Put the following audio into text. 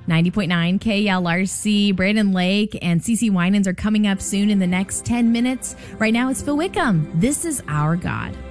90.9 KLRC, Brandon Lake and CeCe Winans are coming up soon in the next 10 minutes. Right now, it's Phil Wickham. This is Our God.